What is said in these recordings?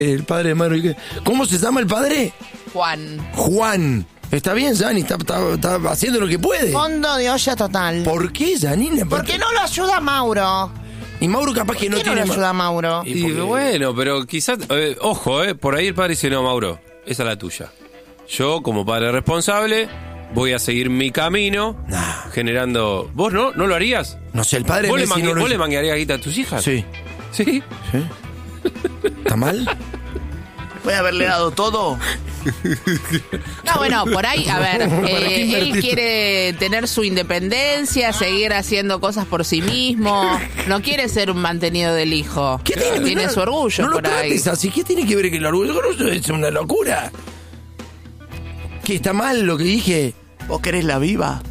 El padre de Mauro. ¿Cómo se llama el padre? Juan. Está bien, Jani, está haciendo lo que puede. Fondo de olla total. ¿Por qué, Janine? Porque no lo ayuda Mauro. Y Mauro capaz que no ¿Por qué tiene... no lo ayuda a Mauro? Y bueno, pero quizás... ojo, por ahí el padre dice, no, Mauro, esa es la tuya. Yo, como padre responsable, voy a seguir mi camino, generando... ¿Vos no lo harías? No sé, el padre... ¿Vos ¿Vos le manguearías guita a tus hijas? Sí. ¿Sí? ¿Está mal? ¿Puede haberle dado todo? No, bueno, por ahí, a ver, él quiere tener su independencia, seguir haciendo cosas por sí mismo, no quiere ser un mantenido del hijo. Tiene su orgullo no por lo ahí. Así, ¿qué tiene que ver que el orgullo es una locura? ¿Qué está mal lo que dije? ¿Vos querés la viva?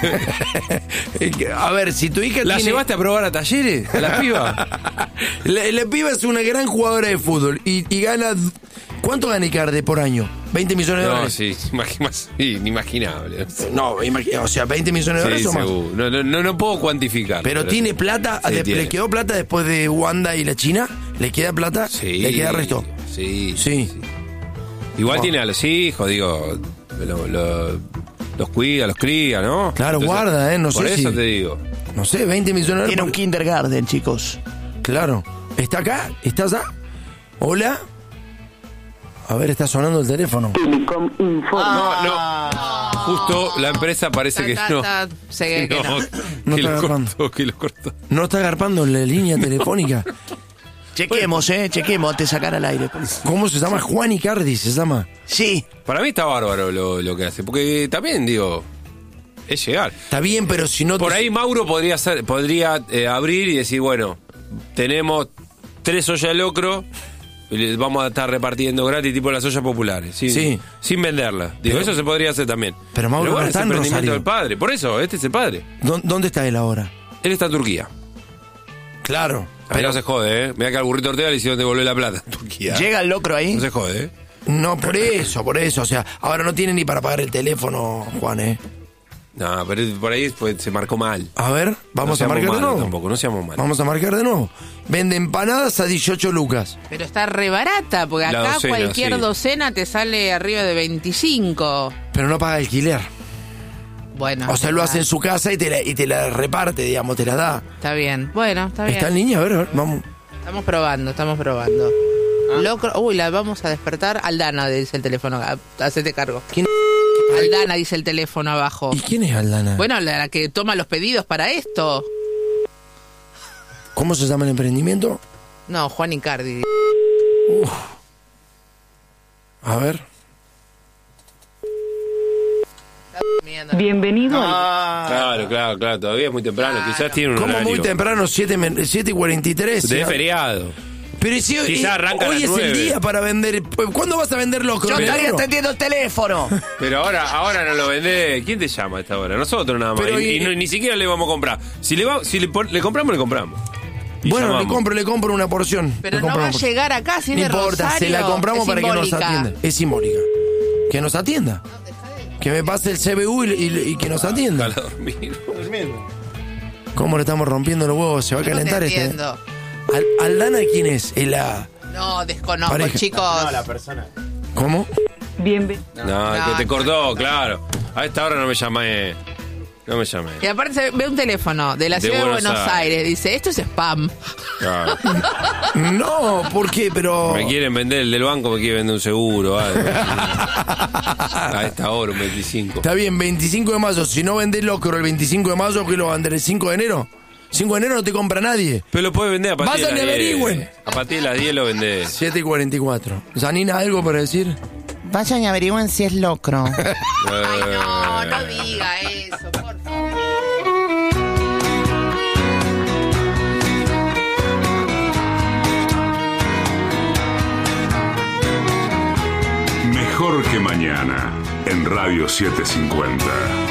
A ver, si tu hija ¿La llevaste a probar a talleres? ¿A la piba? La piba es una gran jugadora de fútbol y gana... ¿Cuánto gana Icardi por año? ¿20 millones de dólares? Sí, inimaginable. No, o sea, 20 millones de dólares o más. No puedo cuantificar. Pero tiene plata, Sí, ¿le quedó plata después de Wanda y la China? ¿Le queda plata? Sí. ¿Le queda resto? Sí. Igual tiene a los hijos, digo, los cuida, los cría, ¿no? Claro, entonces, guarda, no sé. Por eso te digo. No sé, 20 millones de dólares. Tiene un kindergarten, chicos. Claro. ¿Está acá? ¿Está allá? ¿Hola? A ver, está sonando el teléfono. Telecom informa. No. Justo la empresa parece que no. Que lo cortó. No está agarpando en la línea telefónica. Chequemos, chequemos antes de sacar al aire. ¿Cómo se llama? Juan Icardi se llama. Sí. Para mí está bárbaro lo que hace. Porque también, digo, es llegar. Está bien, pero si no... Por ahí Mauro podría abrir y decir, bueno, tenemos 3 ollas de locro... Vamos a estar repartiendo gratis tipo las ollas populares sin venderlas. Digo, eso se podría hacer también. Pero Mauro bueno, no está es en emprendimiento Rosario. del padre. Por eso, este es el padre. ¿Dónde está él ahora? Él está en Turquía. Claro. Pero no se jode, Mira que al burrito Ortega le hicieron devolver la plata en Turquía. ¿Llega el locro ahí? No se jode, No, por eso. O sea, ahora no tiene ni para pagar el teléfono, Juan, No, pero por ahí se marcó mal. A ver, vamos a marcar de nuevo. Tampoco, no seamos malos. Vamos a marcar de nuevo. Vende empanadas a 18 lucas. Pero está re barata, porque La acá docena, cualquier docena te sale arriba de 25. Pero no paga alquiler. Bueno. O sea, lo hace en su casa y te la reparte, digamos, te la da. Está bien. Bueno, está bien. ¿Está en línea? A ver, vamos. Estamos probando. Locro. Uy, la vamos a despertar. Aldana, dice el teléfono. Hacete cargo. ¿Quién? Aldana, dice el teléfono abajo. ¿Y quién es Aldana? Bueno, la que toma los pedidos para esto. ¿Cómo se llama el emprendimiento? No, Juan Icardi. A ver. Bienvenido. Claro, todavía es muy temprano. Quizás tiene un ¿Cómo horario. muy temprano? 7:43. De feriado. Pero si hoy, Quizá arranca a hoy las es 9. el día para vender. ¿Cuándo vas a vender locro? Yo estaría ¿Negro? atendiendo el teléfono. Pero ahora no lo vendés. ¿Quién te llama a esta hora? Nosotros nada más. Pero Ni siquiera le vamos a comprar. Si le compramos, le compramos. Y Bueno, llamamos. le compro una porción. Pero Le no compro va a una porción. llegar acá si es No de importa, Rosario. se la compramos Es para que nos simbólica. atienda. Es simbólica. Que nos atienda. Que me pase el CBU y que nos atienda. Para dormir. ¿Cómo le estamos rompiendo los huevos? Se va a No te calentar entiendo. ¿Aldana quién es? Es la... No, desconozco, Pareja. chicos. No, la persona. ¿Cómo? Bienvenido. No, que te cortó, claro. A esta hora no me llamé. Y aparte ve un teléfono de la ciudad de Buenos Aires. Dice, esto es spam. Claro. No, ¿por qué? Pero... Me quieren vender, el del banco me quiere vender un seguro, algo. A esta hora, un 25. Está bien, 25 de mayo. Si no vendés locro el 25 de mayo, ¿qué lo va a vender el 5 de enero? 5 de enero no te compra nadie. Pero lo puedes vender a partir de Vayan las y 10. averigüen. A partir de las 10 lo vendés. 7:44. Janina, ¿algo para decir? Vayan y averigüen si es locro. Ay, no diga eso, por favor. Mejor que mañana en Radio 750.